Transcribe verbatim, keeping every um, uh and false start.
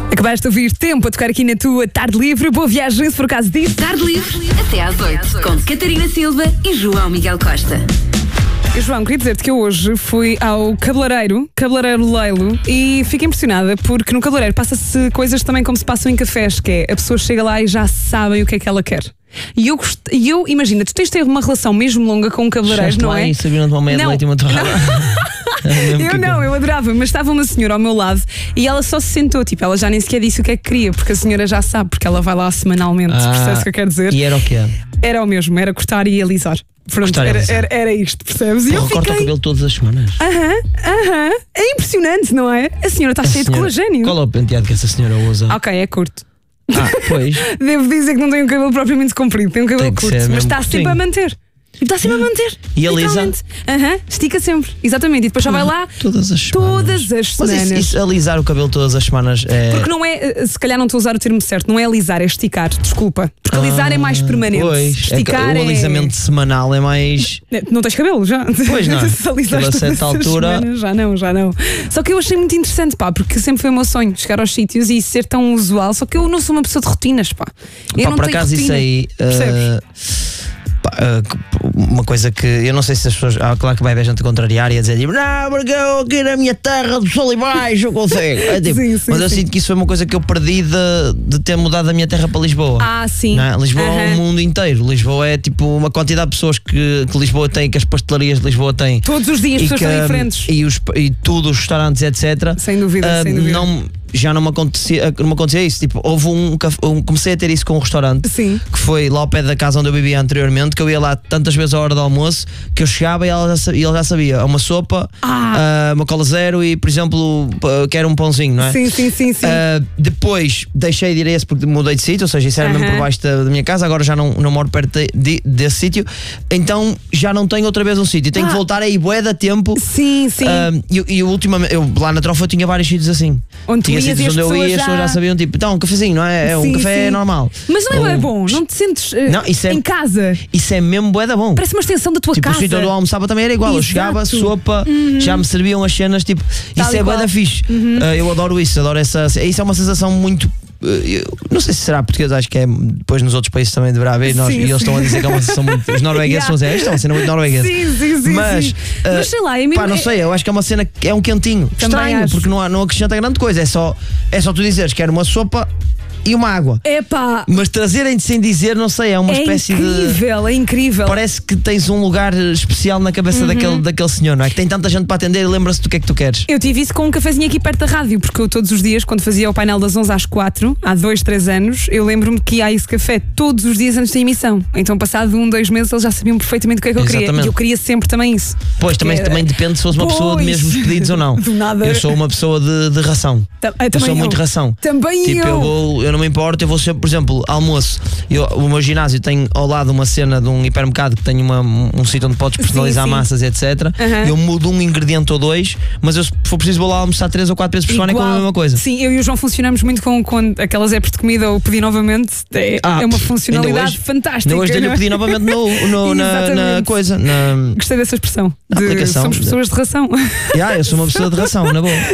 Acabaste de ouvir Tempo a tocar aqui na tua Tarde Livre. Boa viagem, se por acaso disso. Tarde Livre, até às oito, com Catarina Silva e João Miguel Costa. E, João, queria dizer-te que eu hoje fui ao cabeleireiro, cabeleireiro Leilo, e fiquei impressionada porque no cabeleireiro passa-se coisas também como se passam em cafés, que é a pessoa chega lá e já sabem o que é que ela quer. E eu, gost... e eu imagina, tu tens de ter uma relação mesmo longa com um cabeleireiro, não é? E sabiam tomar meia de leite e uma torrada. Eu não, eu adorava, mas estava uma senhora ao meu lado e ela só se sentou, tipo, ela já nem sequer disse o que é que queria, porque a senhora já sabe, porque ela vai lá semanalmente, Ah, percebes o que eu quero dizer? E era o que é? Era o mesmo, era cortar e alisar. Pronto, Cortar e era, alisar. era, era isto, percebes? E eu Ela corta o fiquei. cabelo todas as semanas. Aham, aham. É impressionante, não é? A senhora está A cheia de senhora- colagênio. Qual é o penteado que essa senhora usa? Ok, é curto. Ah, pois. Devo dizer que não tem um cabelo propriamente comprido, tem um cabelo Tem que curto, ser mas mesmo está curtinho. sempre a manter. E está sempre a manter. E alisa? literalmente. Aham, estica sempre, exatamente. E depois já vai lá Todas as semanas. todas as Mas semanas. isso, isso, alisar o cabelo todas as semanas é. Porque não é, se calhar não estou a usar o termo certo, não é alisar, é esticar, desculpa. Porque alisar é mais permanente. Pois, Esticar é que é. o alisamento semanal é mais. Não tens cabelo já? Pois não. Se alisares Aquilo a certa todas as altura- semanas, já não, já não. Só que eu achei muito interessante, pá, porque sempre foi o meu sonho chegar aos sítios e ser tão usual. Só que eu não sou uma pessoa de rotinas, pá. Eu Pá, não por tenho acaso isso rotina. aí. Percebes? uh, pá, uh, uma coisa que eu não sei se as pessoas. Ah, claro que vai haver gente contrariar e a dizer tipo, não, porque eu aqui na minha terra do sol e baixo eu consigo. É, tipo, Sim, sim, mas eu sim. sinto que isso foi uma coisa que eu perdi de, de ter mudado da minha terra para Lisboa. Ah, sim. Não é? Lisboa é Aham. o mundo inteiro. Lisboa é tipo uma quantidade de pessoas que, que Lisboa tem, que as pastelarias de Lisboa têm. Todos os dias E pessoas que, são um, diferentes. E, os, e tudo, os restaurantes, etcétera. Sem dúvida, Ah, sem dúvida. Não, já não me, acontecia, não me acontecia isso. Tipo, houve um, caf- um. Comecei a ter isso com um restaurante Sim. que foi lá ao pé da casa onde eu vivia anteriormente. Que eu ia lá tantas vezes à hora do almoço que eu chegava e, ela já, sa- e ele já sabia. Uma sopa, Ah. ah, uma cola zero e, por exemplo, p- quero um pãozinho, não é? Sim, sim, sim, sim. Ah, depois deixei de ir a esse porque mudei de sítio, ou seja, isso era mesmo Aham. por baixo da, da minha casa. Agora já não, não moro perto de- de- desse sítio, então já não tenho outra vez um sítio. Tenho Ah. que voltar aí, bué da tempo. Sim, sim. Ah, e e ultimamente, eu lá na Trofa eu tinha vários sítios assim. Onde tu Tinha ias e sítios as onde eu ia e pessoas as pessoas já já- sabiam, tipo, então um cafezinho, não é? É um Sim, café sim. normal. Mas não é Ou- bom, não te sentes eh, Não, isso é- em casa. Isso é mesmo bué da bom. Parece uma extensão da tua Tipo, o casa. sítio onde eu almoçava também era igual. Eu Exato. chegava, sopa, já me serviam as cenas, tipo, Tal isso e é bué qual. da fixe. Ah, eu adoro isso, adoro essa. Isso é uma sensação muito. ah, eu não sei se será português, acho que é. Depois nos outros países também deverá haver. Nós, Sim, e eles sim. estão a dizer que é uma sensação muito. Os noruegueses estão a dizer, isto é uma cena muito norueguesa. Sim, sim, sim. Mas, sim. ah, Mas sei lá, é mesmo. Pá, não é- sei, eu acho que é uma cena que é um quentinho. Também Estranho, acho. porque não, há- não acrescenta grande coisa. É só, é só tu dizeres que era uma sopa e uma água. Epá, Mas trazerem-te sem dizer, não sei, é uma é espécie de. incrível, é incrível. Parece que tens um lugar especial na cabeça Uhum. daquele, daquele senhor, não é? Que tem tanta gente para atender e lembra-se do que é que tu queres. Eu tive isso com um cafezinho aqui perto da rádio, porque eu todos os dias, quando fazia o painel das onze às quatro, há dois, três anos, eu lembro-me que ia a esse café todos os dias antes da emissão. Então, passado um, dois meses, eles já sabiam perfeitamente o que é que eu queria. Exatamente. E eu queria sempre também isso. Pois, também, Porque- também depende se fosse uma pessoa de Pois. mesmos pedidos ou não. Do nada. Eu sou uma pessoa de, de ração. Ta- ah, Eu também sou muito eu. ração. Também Tipo, eu. eu, vou, eu não me importo, eu vou sempre, por exemplo, almoço. Eu, o meu ginásio tem ao lado uma cena de um hipermercado que tem uma, um sítio onde podes personalizar sim. massas, etcétera. Aham. Eu mudo um ingrediente ou dois, mas eu, se for preciso, vou lá almoçar três ou quatro vezes por semana e como a Igual. mesma coisa. Sim, eu e o João funcionamos muito com, com aquelas apps de comida ou pedir novamente. É, Ah, é uma ainda funcionalidade hoje- fantástica. Ainda hoje não dei-lhe é? a pedir novamente no, no- na, na Exatamente. coisa. Na, Gostei dessa expressão. Na De aplicação. somos pessoas de ração. yeah, eu sou uma pessoa de ração, na boa.